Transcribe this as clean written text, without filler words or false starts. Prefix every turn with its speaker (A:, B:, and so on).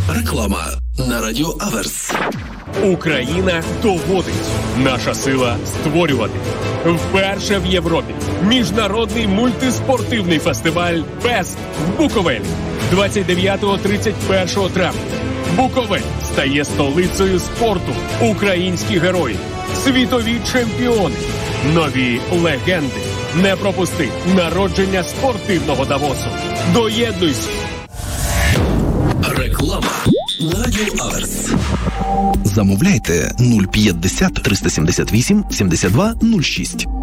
A: Реклама на Радіо Аверс.
B: Україна доводить. Наша сила створювати. Вперше в Європі. Міжнародний мультиспортивний фестиваль «Бест» в Буковелі. 29-31 травня. Буковель стає столицею спорту. Українські герої. Світові чемпіони. Нові легенди. Не пропусти народження спортивного Давосу. Доєднуйся.
A: Реклама на Радіо Аверс.
C: Замовляйте 050 378 72 06.